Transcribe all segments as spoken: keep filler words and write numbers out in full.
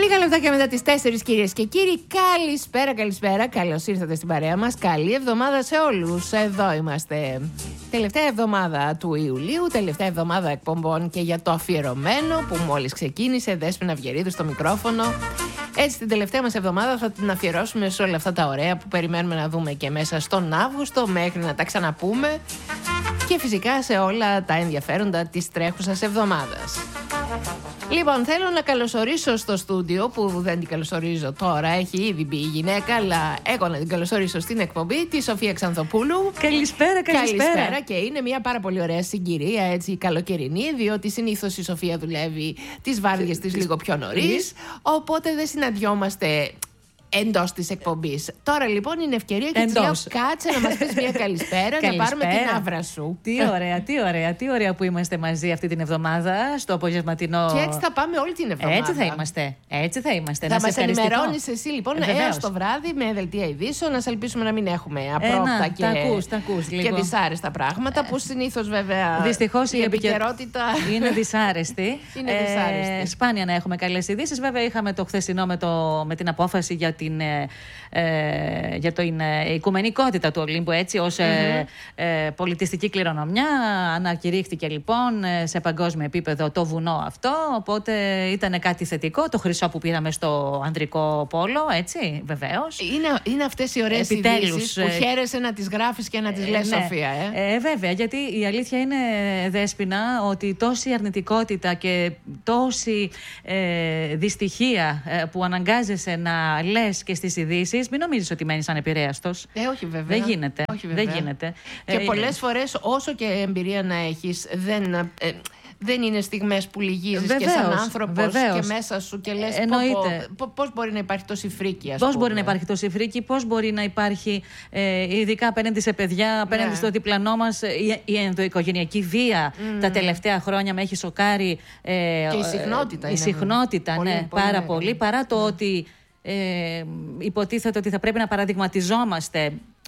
Λίγα λεπτάκια μετά τις τέσσερις, κυρίες και κύριοι. Καλησπέρα, καλησπέρα. Καλώς ήρθατε στην παρέα μας. Καλή εβδομάδα σε όλους. Εδώ είμαστε. Τελευταία εβδομάδα του Ιουλίου, τελευταία εβδομάδα εκπομπών και για το αφιερωμένο που μόλις ξεκίνησε. Δέσποινα Αυγερίδου στο μικρόφωνο. Έτσι, την τελευταία μας εβδομάδα θα την αφιερώσουμε σε όλα αυτά τα ωραία που περιμένουμε να δούμε και μέσα στον Αύγουστο μέχρι να τα ξαναπούμε. Και φυσικά σε όλα τα ενδιαφέροντα της τρέχουσας εβδομάδας. Λοιπόν, θέλω να καλωσορίσω στο στούντιο, που δεν την καλωσορίζω τώρα, έχει ήδη μπει η γυναίκα, αλλά εγώ να την καλωσορίσω στην εκπομπή, τη Σοφία Ξανθοπούλου. Καλησπέρα, καλησπέρα. Καλησπέρα, και είναι μια πάρα πολύ ωραία συγκυρία, έτσι, καλοκαιρινή, διότι συνήθως η Σοφία δουλεύει τις βάρδιες της λίγο πιο νωρίς, οπότε δεν συναντιόμαστε εντός της εκπομπής. Τώρα λοιπόν είναι ευκαιρία και της λέω, κάτσε να μας πεις μια καλησπέρα, να πάρουμε την άβρα σου. Τι ωραία, τι ωραία, τι ωραία που είμαστε μαζί αυτή την εβδομάδα στο απογευματινό. Και έτσι θα πάμε όλη την εβδομάδα. Έτσι θα είμαστε. Έτσι θα είμαστε. Θα να μας ενημερώνεις εσύ λοιπόν ε, έως το βράδυ με δελτία ειδήσεων. Να σε ελπίσουμε να μην έχουμε απρόπτα ε, και, τα ακούς, τα ακούς, και δυσάρεστα πράγματα ε, που συνήθως βέβαια. Δυστυχώς η, η επικαιρότητα είναι δυσάρεστη. είναι δυσάρεστη. Ε, σπάνια να έχουμε καλές ειδήσεις. Βέβαια είχαμε το χθεσινό με, το, με την απόφαση για την, ε, για την ε, οικουμενικότητα του Ολύμπου, έτσι, ως mm-hmm. ε, ε, πολιτιστική κληρονομιά. Ανακηρύχθηκε λοιπόν σε παγκόσμιο επίπεδο το βουνό αυτό, οπότε ήταν κάτι θετικό. Το χρυσό που πήραμε στο ανδρικό πόλο, έτσι, βεβαίως. Είναι, είναι αυτές οι ωραίες ειδήσεις που χαίρεσαι να τις γράφεις και να τις λες, ναι. Σοφία. Ε. Ε, βέβαια, γιατί η αλήθεια είναι, Δέσποινα, ότι τόση αρνητικότητα και τόση ε, δυστυχία ε, που αναγκάζεσαι να λες και στις ειδήσεις, μην νομίζεις ότι μένεις ανεπηρέαστος. Ε, όχι βέβαια. Δεν γίνεται. Όχι, βέβαια. Δεν γίνεται. Και ε, πολλές φορές, όσο και εμπειρία να έχεις, δεν... Ε, δεν είναι στιγμές που λυγίζεις βεβαίως, και σαν άνθρωπος βεβαίως. Και μέσα σου και λες πώς μπορεί να υπάρχει τόση φρίκη, ας Πώς πούμε. μπορεί να υπάρχει τόση φρίκη, πώς μπορεί να υπάρχει ε, ειδικά απέναντι σε παιδιά, απέναντι ναι. στο διπλανό μας, η, η ενδοοικογενειακή βία mm. τα τελευταία χρόνια με έχει σοκάρει. Ε, και η συχνότητα. Ε, η συχνότητα, πολύ, ναι, πολύ, πάρα πολύ, πολύ, παρά το mm. ότι ε, υποτίθεται ότι θα πρέπει να παραδειγματιζόμαστε.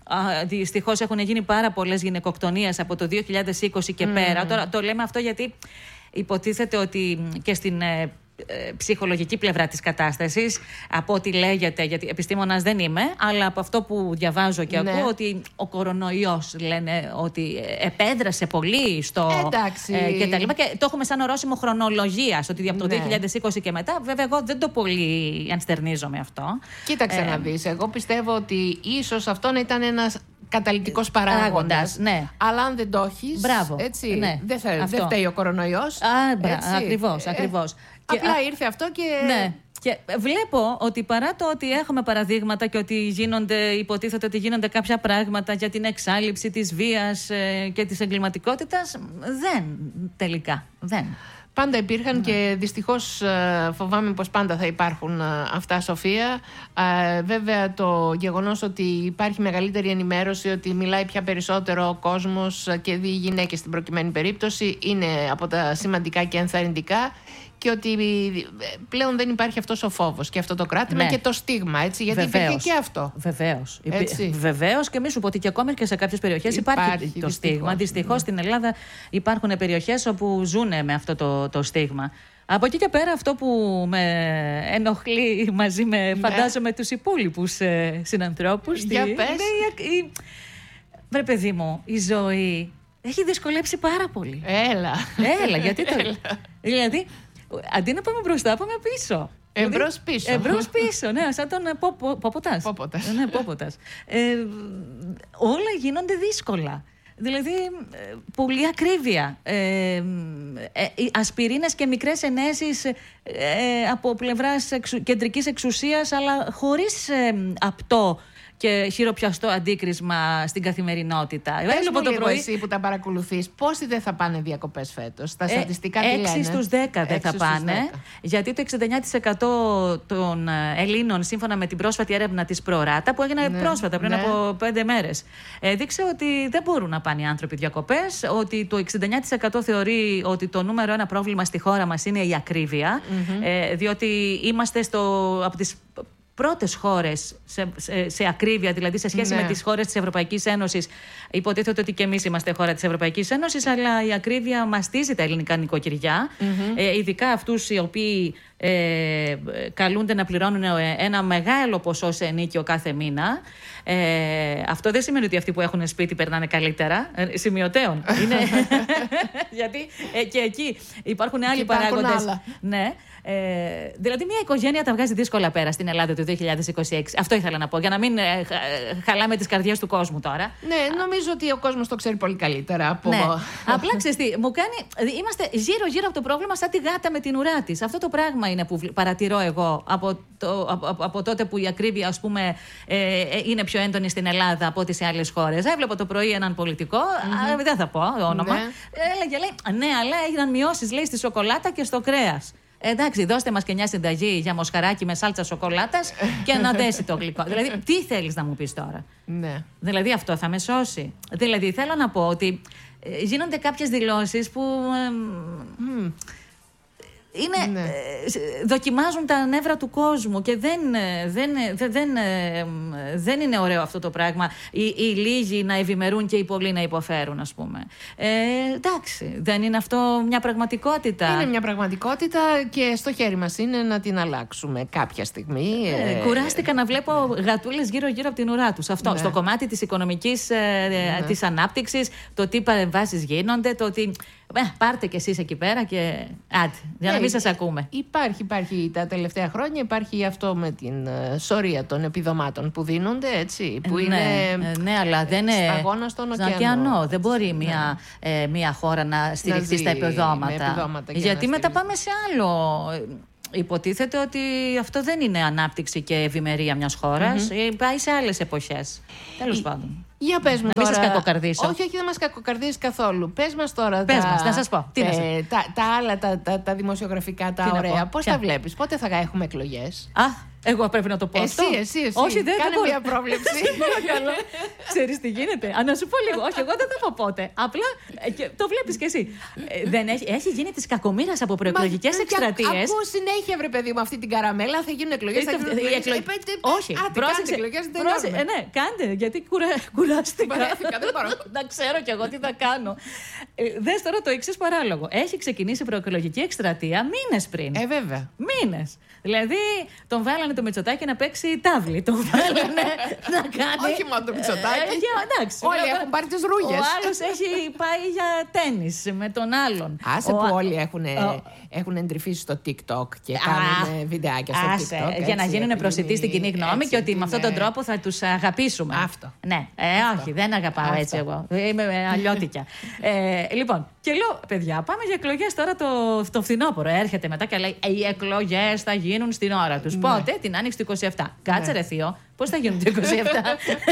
Δυστυχώς έχουν γίνει πάρα πολλές γυναικοκτονίες από το δύο χιλιάδες είκοσι και mm. πέρα. Τώρα το λέμε αυτό γιατί υποτίθεται ότι και στην ε, ε, ψυχολογική πλευρά της κατάστασης, από ό,τι λέγεται, γιατί επιστήμονας δεν είμαι, αλλά από αυτό που διαβάζω και ναι. ακούω, ότι ο κορονοϊός λένε ότι επέδρασε πολύ στο ε, και τα λοιπά, και το έχουμε σαν ορόσημο χρονολογίας, ότι από το ναι. δύο χιλιάδες είκοσι και μετά. Βέβαια εγώ δεν το πολύ ενστερνίζομαι αυτό. Κοίταξε ε, να δεις, εγώ πιστεύω ότι ίσως αυτό να ήταν ένας καταλυτικός παράγοντας. Ναι. Αλλά αν δεν το έχεις, μπράβο, έτσι, ναι. δεν, θα, δεν φταίει ο κορονοϊός. Α, μπρα, ακριβώς, ακριβώς. Ε, και, απλά α, ήρθε αυτό και... Ναι. Και βλέπω ότι παρά το ότι έχουμε παραδείγματα και ότι γίνονται, υποτίθεται ότι γίνονται κάποια πράγματα για την εξάλειψη της βίας ε, και της εγκληματικότητας, δεν, τελικά, δεν. Πάντα υπήρχαν ναι. και δυστυχώς φοβάμαι πως πάντα θα υπάρχουν αυτά, Σοφία. Βέβαια το γεγονός ότι υπάρχει μεγαλύτερη ενημέρωση, ότι μιλάει πια περισσότερο ο κόσμος και οι γυναίκες στην προκειμένη περίπτωση, είναι από τα σημαντικά και ενθαρρυντικά. Και ότι πλέον δεν υπάρχει αυτός ο φόβος και αυτό το κράτημα ναι. και το στίγμα, έτσι, γιατί βεβαίως, υπήρχε και αυτό. Βεβαίως. Βεβαίως, και μη σου πω ότι και ακόμη και σε κάποιες περιοχές υπάρχει, υπάρχει το δυστυχώς, στίγμα. Δυστυχώς ναι. στην Ελλάδα υπάρχουν περιοχές όπου ζουν με αυτό το, το στίγμα. Από εκεί και πέρα, αυτό που με ενοχλεί μαζί με, ναι. φαντάζομαι, τους υπόλοιπους ε, συνανθρώπους. Για τι, πες. Ναι, η, η, βρε παιδί μου, η ζωή έχει δυσκολέψει πάρα πολύ. Έλα. Έλα, γιατί το... Έλα. Δηλαδή, αντί να πάμε μπροστά, πάμε πίσω. Εμπρός πίσω. Εμπρός πίσω, ναι, σαν τον Πόποτας. Πόποτας. Ναι, Πόποτας. Ε, όλα γίνονται δύσκολα. Δηλαδή, πολύ ακρίβεια. Ε, ε, ασπιρίνες και μικρές ενέσεις ε, από πλευράς εξου, κεντρικής εξουσίας, αλλά χωρίς ε, απτό και χειροπιαστό αντίκρισμα στην καθημερινότητα. Πες μου λίγο εσύ που τα παρακολουθείς, πόσοι δεν θα πάνε διακοπές φέτος? Τα στατιστικά τι λένε? έξι στους δέκα δεν θα πάνε, δέκα. Γιατί το εξήντα εννιά τοις εκατό των Ελλήνων, σύμφωνα με την πρόσφατη έρευνα της Προράτα, που έγινε ναι, πρόσφατα πριν ναι. από πέντε μέρες, έδειξε ότι δεν μπορούν να πάνε οι άνθρωποι διακοπές, ότι το εξήντα εννιά τοις εκατό θεωρεί ότι το νούμερο ένα πρόβλημα στη χώρα μας είναι η ακρίβεια, mm-hmm. ε, διότι είμαστε στο, από τις πρώτες χώρες σε, σε, σε ακρίβεια, δηλαδή σε σχέση ναι. με τις χώρες της Ευρωπαϊκής Ένωσης. Υποτίθεται ότι και εμείς είμαστε χώρα της Ευρωπαϊκής Ένωσης, αλλά η ακρίβεια μαστίζει τα ελληνικά νοικοκυριά, mm-hmm. ε, ειδικά αυτούς οι οποίοι ε, καλούνται να πληρώνουν ένα μεγάλο ποσό σε ενίκιο κάθε μήνα. Ε, αυτό δεν σημαίνει ότι αυτοί που έχουν σπίτι περνάνε καλύτερα. Ε, σημειωτέων. Είναι... Γιατί ε, και εκεί υπάρχουν άλλοι παράγοντες. Ναι. Ε, δηλαδή, μια οικογένεια τα βγάζει δύσκολα πέρα στην Ελλάδα του δύο χιλιάδες είκοσι έξι. Αυτό ήθελα να πω, για να μην ε, χαλάμε τις καρδιές του κόσμου τώρα. Ναι, νομίζω ότι ο κόσμος το ξέρει πολύ καλύτερα από. Ναι. Απλά ξέρεις τι, μου κάνει. Είμαστε γύρω-γύρω από το πρόβλημα σαν τη γάτα με την ουρά της. Αυτό το πράγμα είναι που παρατηρώ εγώ από, το, από, από τότε που η ακρίβεια, ας πούμε, ε, είναι πιο έντονη στην Ελλάδα από ό,τι σε άλλες χώρες. Έβλεπα το πρωί έναν πολιτικό, mm-hmm. α, δεν θα πω όνομα. Ναι. Έλεγε, λέει, ναι, αλλά έγιναν μειώσεις, λέει, στη σοκολάτα και στο κρέας. Εντάξει, δώστε μας και μια συνταγή για μοσχαράκι με σάλτσα σοκολάτας και να δέσει το γλυκό. Δηλαδή, τι θέλεις να μου πεις τώρα? Ναι. Δηλαδή, αυτό θα με σώσει. Δηλαδή, θέλω να πω ότι ε, γίνονται κάποιες δηλώσεις που. Ε, mm. Είναι, ναι. ε, δοκιμάζουν τα νεύρα του κόσμου και δεν, δεν, δεν, δεν, δεν είναι ωραίο αυτό το πράγμα. Οι, οι λίγοι να ευημερούν και οι πολλοί να υποφέρουν, ας πούμε. Ε, εντάξει, δεν είναι αυτό μια πραγματικότητα? Είναι μια πραγματικότητα και στο χέρι μας είναι να την αλλάξουμε κάποια στιγμή. Ε, ε, κουράστηκα να βλέπω γατούλες γύρω-γύρω από την ουρά τους. Αυτό, ναι. Στο κομμάτι της οικονομικής ε, ναι. της ανάπτυξης, το τι παρεμβάσεις γίνονται, το ότι. Ε, πάρτε κι εσείς εκεί πέρα και άντε, για να μην σας ακούμε. Υπάρχει, υπάρχει τα τελευταία χρόνια, υπάρχει αυτό με την uh, σωρία των επιδομάτων που δίνονται, έτσι, που ναι, είναι ναι, αλλά δεν είναι σταγόνα στον ωκεανό. ωκεανό. Δεν μπορεί μια, ναι. ε, μια χώρα να στηριχθεί στα επιδόματα. επιδόματα γιατί μετά πάμε σε άλλο. Υποτίθεται ότι αυτό δεν είναι ανάπτυξη και ευημερία μιας χώρας. Mm-hmm. Πάει σε άλλες εποχές. Τέλος Η... πάντων. Για πες μου να τώρα. μην σας κακοκαρδίσω. Όχι, όχι, δεν μας κακοκαρδίσεις καθόλου. Πες μας τώρα. Πες τα... μας, να σας πω. Τι ε, να σας... τα, τα άλλα, τα, τα, τα δημοσιογραφικά, τα τι ωραία. Πώς τα βλέπεις, πότε θα έχουμε εκλογές? Α, εγώ πρέπει να το πω εσύ, αυτό. Εσύ, εσύ, όχι, δεν κάνε δεν μια πρόβλεψη. Ξέρεις τι γίνεται? Α, να σου πω λίγο. Όχι, εγώ δεν θα πω πότε. Απλά και, το βλέπεις κι εσύ. Ε, δεν έχει, έχει γίνει της κακομοίρας από προεκλογικές εκστρατείες. Ακούω συνέχεια, βρε παιδί μου, αυτή την καραμέλα. Θα γίνουν εκλογές. Θα γίνουν εκλογές. Όχι, πρόσεξε. Ναι, κάντε, γιατί κουράστηκα. Να ξέρω κι εγώ τι θα κάνω. Δες τώρα το εξής παράλογο. Έχει ξεκινήσει προεκλογική εκστρατεία μήνες πριν. Ε, βέβαια. Μήνες. Δηλαδή, τον βάλανε το Μητσοτάκη να παίξει τάβλη. Τον βάλανε να κάνει. Όχι μόνο το Μητσοτάκη. Ε, εντάξει, όλοι έχουν πάρει τις ρούγες. Ο άλλος έχει πάει για τένις με τον άλλον. Άσε ο... που όλοι έχουν, ο... έχουν εντρυφήσει στο TikTok και κάνουν βιντεάκια στο άσε, TikTok. Έτσι, για να γίνουν προσιτοί στην κοινή γνώμη έτσι, και ότι με αυτόν τον τρόπο θα τους αγαπήσουμε. Αυτό. Ναι, ε, αυτό. Όχι, δεν αγαπάω αυτό. Έτσι εγώ. Είμαι αλλιώτικια. ε, λοιπόν, και λέω, παιδιά, πάμε για εκλογές τώρα το, το φθινόπωρο. Έρχεται μετά και λέει, οι εκλογές θα γίνουν στην ώρα τους. Ναι. Πότε? Την άνοιξη του είκοσι επτά. Κάτσε, ναι. Ρε θείο, πώς θα γίνουν το είκοσι επτά?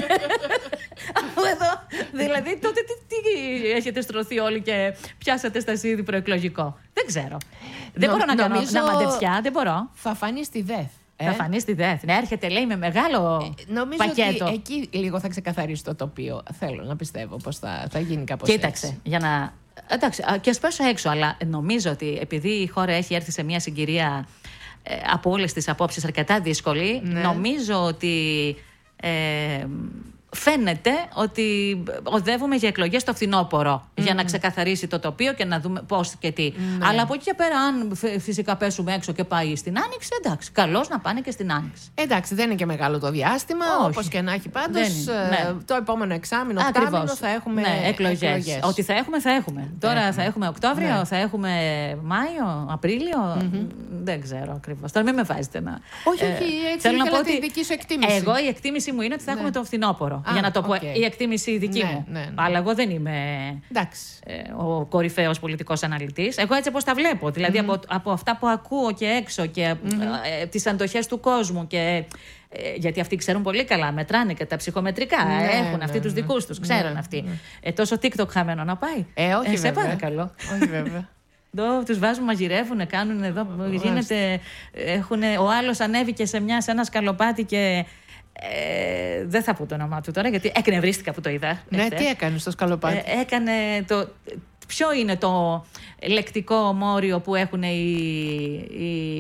Αφού εδώ, δηλαδή, τότε τι, τι έχετε στρωθεί όλοι και πιάσατε στα σίδη προεκλογικό? Δεν ξέρω. Δεν Νο, μπορώ να κάνω να μαντεψιά, δεν μπορώ. Θα φανεί στη ΔΕΘ. Ε? Θα φανεί στη ΔΕΘ. Ναι, έρχεται, λέει, με μεγάλο ε, νομίζω πακέτο. Ότι εκεί λίγο θα ξεκαθαρίσει το τοπίο. Θέλω να πιστεύω πως θα, θα γίνει κάπως Κοίταξε, έτσι. Για να. Εντάξει, και ας πέσω έξω, αλλά νομίζω ότι επειδή η χώρα έχει έρθει σε μια συγκυρία ε, από όλες τις απόψεις αρκετά δύσκολη, ναι. Νομίζω ότι ε, φαίνεται ότι οδεύουμε για εκλογές στο φθινόπωρο mm. για να ξεκαθαρίσει το τοπίο και να δούμε πώς και τι. Mm. Αλλά από εκεί και πέρα, αν φυσικά πέσουμε έξω και πάει στην Άνοιξη, εντάξει, καλώς να πάνε και στην Άνοιξη. Εντάξει, δεν είναι και μεγάλο το διάστημα. Όπως και να έχει πάντως, ναι. Το επόμενο εξάμηνο, οκτάμηνο θα έχουμε ναι, εκλογές. εκλογές. Ότι θα έχουμε, θα έχουμε. Ναι. Τώρα έχουμε. θα έχουμε Οκτώβριο, ναι. Θα έχουμε Μάιο, Απρίλιο. Mm-hmm. Δεν ξέρω ακριβώς. Τώρα μην με βάζετε να. Όχι, όχι, έτσι θέλω να πω ότι. Δική σου εκτίμηση. Εγώ η εκτίμησή μου είναι ότι θα ναι. έχουμε το φθινόπωρο. Α, για να το πω, okay. Η εκτίμηση δική ναι, μου. Ναι, ναι. Αλλά εγώ δεν είμαι ε, ο κορυφαίος πολιτικός αναλυτής. Εγώ έτσι όπως τα βλέπω. Δηλαδή mm-hmm. από, από αυτά που ακούω και έξω και mm-hmm. ε, τις αντοχές του κόσμου. Και, ε, γιατί αυτοί ξέρουν πολύ καλά, μετράνε και τα ψυχομετρικά. Ναι, έχουν ναι, αυτοί ναι, τους δικούς τους. Ξέρουν ναι, αυτοί. Ναι. Ε, τόσο TikTok χαμένο να πάει. Ε, όχι, ε, σε παρακαλώ. Όχι, βέβαια. Εδώ τους βάζουν, μαγειρεύουν, κάνουν εδώ. Γίνεται, έχουν, ο άλλος ανέβηκε σε, μια, σε ένα σκαλοπάτι και. Ε, δεν θα πω το όνομά του τώρα, γιατί εκνευρίστηκα που το είδα. Ναι, εχθές. Τι έκανε στο σκαλοπάτι? Ε, έκανε το. Ποιο είναι το λεκτικό μόριο που έχουν οι, οι, οι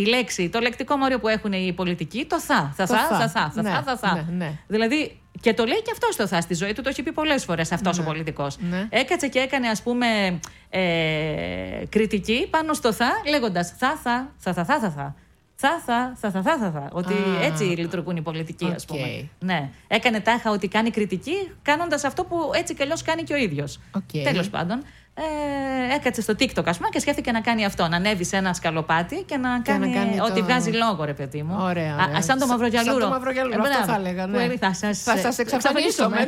λέξη, το λεκτικό μόριο που έχουν οι πολιτικοί, το θα. Θα, θα, θα, θα, θα, ναι, θα, θα, θα. Ναι, ναι. Δηλαδή, και το λέει και αυτό το θα στη ζωή του, το έχει πει πολλές φορές αυτός ναι. ο πολιτικός. Ναι. Έκατσε και έκανε, ας πούμε, ε, κριτική πάνω στο θα, λέγοντας θα, θα, θα, θα, θα, θα, θα. Θα, θα, θα, θα, θα, θα, θα. Ότι Α, έτσι λειτουργούν οι πολιτικοί, ας okay. πούμε. Ναι. Έκανε τάχα ότι κάνει κριτική, κάνοντας αυτό που έτσι κι αλλιώς κάνει και ο ίδιος. Okay. Τέλος πάντων. Ε, έκατσε στο TikTok, ας πούμε, και σκέφτηκε να κάνει αυτό. Να ανέβει σε ένα σκαλοπάτι και να και κάνει, να κάνει ότι το... βγάζει λόγο, ρε παιδί μου. Ωραία, ωραία. Α, σαν το Μαυρογιαλούρο. Σαν το Μαυρογιαλούρο, αυτό θα έλεγα. Ναι. Που, θα σας, θα σας εξαφανίσουμε.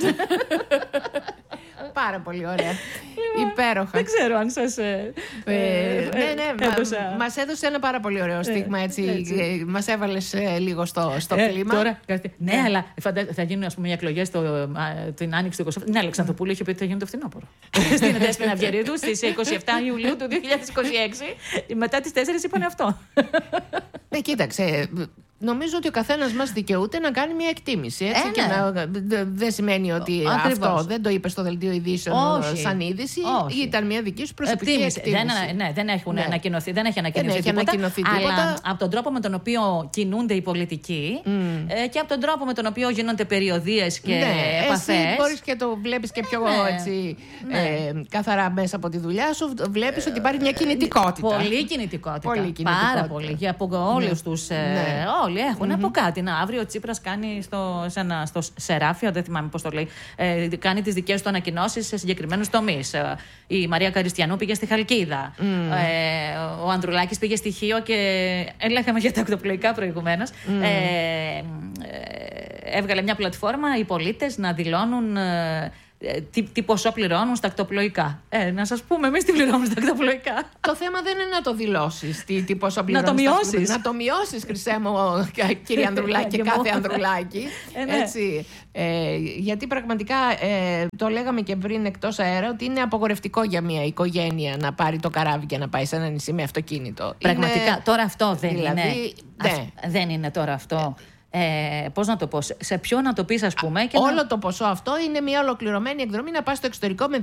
Πάρα πολύ ωραία. Υπέροχα. Δεν ξέρω αν σας. Ε, ε, ε, ναι, ναι, έδωσα... μας έδωσε ένα πάρα πολύ ωραίο στίγμα. Έτσι, έτσι. Μας έβαλες ε, λίγο στο, στο ε, κλίμα. Τώρα, ναι, ναι, αλλά φαντα... θα γίνουν, ας πούμε, οι εκλογές την άνοιξη του είκοσι επτά. Ναι, Αλεξανδροπούλου είχε πει ότι θα γίνουν το φθινόπωρο. Στην Δέσποινα Αυγερίδου στις είκοσι επτά Ιουλίου του δύο χιλιάδες είκοσι έξι. Μετά τις τέσσερις είπαν αυτό. Ναι, κοίταξε. Νομίζω ότι ο καθένας μας δικαιούται να κάνει μια εκτίμηση. Έτσι, ε, και ναι. να, δε, δεν σημαίνει ότι Ο, αυτό δεν το είπε στο δελτίο ειδήσεων όχι. σαν είδηση. Όχι. Ήταν μια δική σου προσωπική εκτίμηση. εκτίμηση. Δεν, ναι, δεν, έχουν ναι. Ανακοινωθεί, δεν έχει ανακοινωθεί, δεν έχει τίποτα, ανακοινωθεί τίποτα. Αλλά από τον τρόπο με τον οποίο κινούνται οι πολιτικοί mm. ε, και από τον τρόπο με τον οποίο γίνονται περιοδίες και ναι, επαφές. Εσύ μπορείς και το βλέπεις και πιο ναι. έτσι, ναι. ε, καθαρά μέσα από τη δουλειά σου. Βλέπεις ότι υπάρχει μια κινητικότητα. Πολύ κινητικότητα. Πολύ κινητικότητα. Πάρα πολύ. Για από όλους ναι. τους. Ε, ναι. Όλοι έχουν mm-hmm. από κάτι. Να, αύριο ο Τσίπρας κάνει στο, σε ένα, στο Σεράφιο, δεν θυμάμαι πώς το λέει, ε, κάνει τις δικές του ανακοινώσεις σε συγκεκριμένους τομείς. Ε, η Μαρία Καριστιανού πήγε στη Χαλκίδα. Mm. Ε, ο Ανδρουλάκης πήγε στη Χίο και έλεγαμε για τα ακτοπλοϊκά προηγουμένως. Mm. Ε, ε, έβγαλε μια πλατφόρμα οι πολίτες να δηλώνουν. Ε, Τι, τι ποσό πληρώνουν στα ακτοπλοϊκά. Ε, να σας πούμε, εμείς τι πληρώνουμε στα ακτοπλοϊκά. Το θέμα δεν είναι να το δηλώσεις. Τι, τι ποσό πληρώνουν. Να το μειώσεις. Να το μειώσεις, Χρυσέ μου, κύριε Ανδρουλάκη, και κάθε Ανδρουλάκη. Ε, ναι. Έτσι. Ε, γιατί πραγματικά ε, το λέγαμε και πριν εκτός αέρα ότι είναι απογορευτικό για μια οικογένεια να πάρει το καράβι και να πάει σε ένα νησί με αυτοκίνητο. Πραγματικά. Είναι... Τώρα αυτό δεν δηλαδή, είναι. Ναι. Ας... Δεν είναι τώρα αυτό. Ε, πώς να το πω, σε ποιον να το πεις, ας πούμε. Και όλο να... το ποσό αυτό είναι μια ολοκληρωμένη εκδρομή να πας στο εξωτερικό με